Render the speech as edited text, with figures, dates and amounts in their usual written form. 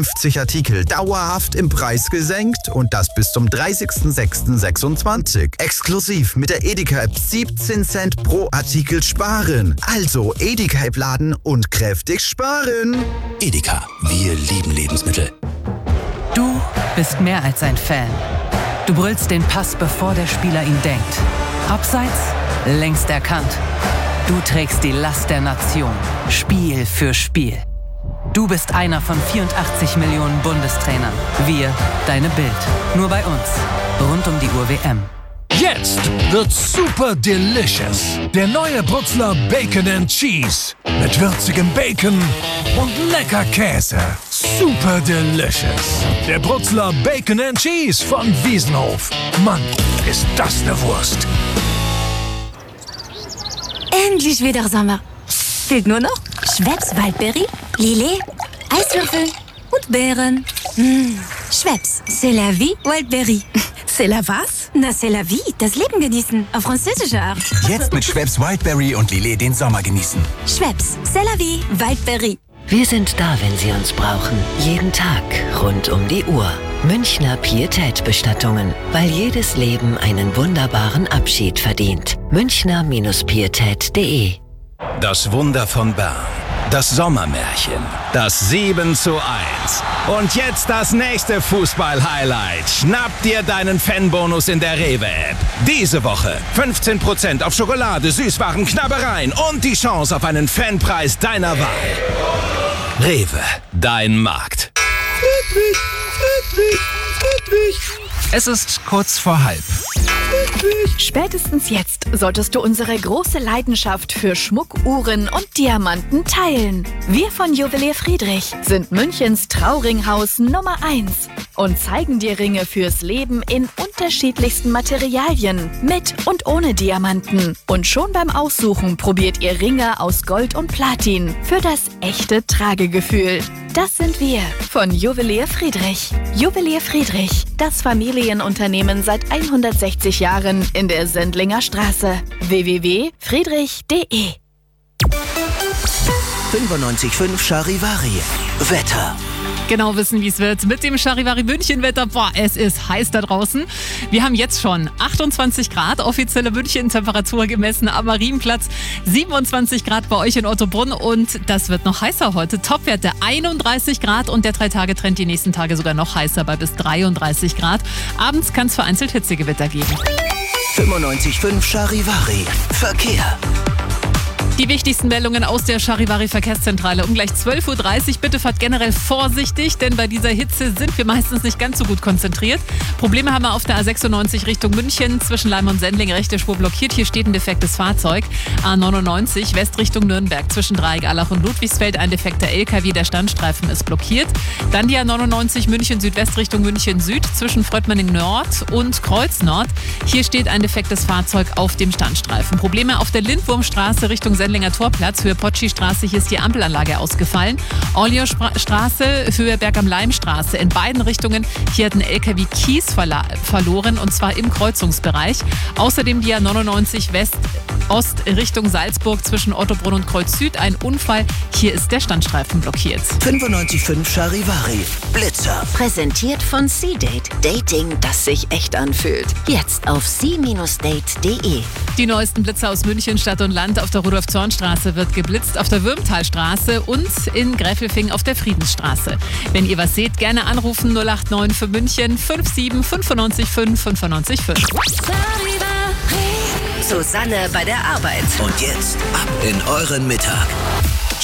50 Artikel dauerhaft im Preis gesenkt und das bis zum 30.06.26. Exklusiv mit der Edeka-App 17 Cent pro Artikel sparen. Also Edeka-App laden und kräftig sparen. Edeka, wir lieben Lebensmittel. Du bist mehr als ein Fan. Du brüllst den Pass, bevor der Spieler ihn denkt. Abseits, längst erkannt. Du trägst die Last der Nation, Spiel für Spiel. Du bist einer von 84 Millionen Bundestrainern. Wir, deine Bild. Nur bei uns. Rund um die Uhr WM. Jetzt wird's super delicious. Der neue Brutzler Bacon and Cheese. Mit würzigem Bacon und lecker Käse. Super delicious. Der Brutzler Bacon and Cheese von Wiesenhof. Mann, ist das eine Wurst. Endlich wieder Sommer. Fehlt nur noch Schweppes Waldbeere, Lillet, Eiswürfel und Beeren. Schweppes, c'est la vie, Waldbeere. C'est la was? Na, c'est la vie, das Leben genießen, auf französische Art. Jetzt mit Schweppes Wildberry und Lillet den Sommer genießen. Schweppes, c'est la vie, Waldbeere. Wir sind da, wenn Sie uns brauchen. Jeden Tag, rund um die Uhr. Münchner Pietät-Bestattungen. Weil jedes Leben einen wunderbaren Abschied verdient. Münchner-Pietät.de. Das Wunder von Bern. Das Sommermärchen. Das 7:1. Und jetzt das nächste Fußball-Highlight. Schnapp dir deinen Fanbonus in der Rewe-App. Diese Woche 15% auf Schokolade, Süßwaren, Knabbereien und die Chance auf einen Fanpreis deiner Wahl. Rewe, dein Markt. Es ist kurz vor halb. Spätestens jetzt solltest du unsere große Leidenschaft für Schmuck, Uhren und Diamanten teilen. Wir von Juwelier Friedrich sind Münchens Trauringhaus Nummer 1 und zeigen dir Ringe fürs Leben in unterschiedlichsten Materialien, mit und ohne Diamanten. Und schon beim Aussuchen probiert ihr Ringe aus Gold und Platin für das echte Tragegefühl. Das sind wir von Juwelier Friedrich. Juwelier Friedrich, das Familienunternehmen seit 160 Jahren in der Sendlinger Straße. www.friedrich.de. 95.5 Charivari. Wetter. Genau wissen, wie es wird mit dem Charivari München-Wetter. Boah, es ist heiß da draußen. Wir haben jetzt schon 28 Grad, offizielle München-Temperatur gemessen am Marienplatz. 27 Grad bei euch in Ottobrunn und das wird noch heißer heute. Topwerte 31 Grad und der 3-Tage-Trend die nächsten Tage sogar noch heißer bei bis 33 Grad. Abends kann es vereinzelt Hitzegewitter geben. 95.5 Charivari. Verkehr. Die wichtigsten Meldungen aus der Charivari Verkehrszentrale um gleich 12.30 Uhr. Bitte fahrt generell vorsichtig, denn bei dieser Hitze sind wir meistens nicht ganz so gut konzentriert. Probleme haben wir auf der A96 Richtung München, zwischen Leim und Sendling, rechte Spur blockiert. Hier steht ein defektes Fahrzeug. A99 West Richtung Nürnberg, zwischen Dreieck-Allach und Ludwigsfeld, ein defekter LKW, der Standstreifen ist blockiert. Dann die A99 München Südwest Richtung München Süd, zwischen Fröttmanning Nord und Kreuz Nord. Hier steht ein defektes Fahrzeug auf dem Standstreifen. Probleme auf der Lindwurmstraße Richtung Sendlinger Torplatz, Höhe Potschi-Straße, hier ist die Ampelanlage ausgefallen. Orlio-Straße, Höhe Berg-am-Leim-Straße, in beiden Richtungen. Hier hat ein LKW Kies verloren und zwar im Kreuzungsbereich. Außerdem die A99 West-Ost Richtung Salzburg zwischen Ottobrunn und Kreuz Süd, ein Unfall. Hier ist der Standstreifen blockiert. 95.5 Charivari. Blitzer. Präsentiert von C-Date. Dating, das sich echt anfühlt. Jetzt auf c-date.de. Die neuesten Blitzer aus München, Stadt und Land. Auf der Rudolf-Zorn-Straße wird geblitzt, auf der Würmtalstraße und in Gräfelfing auf der Friedensstraße. Wenn ihr was seht, gerne anrufen 089 für München 57 95 5 95 5. Susanne bei der Arbeit. Und jetzt ab in euren Mittag.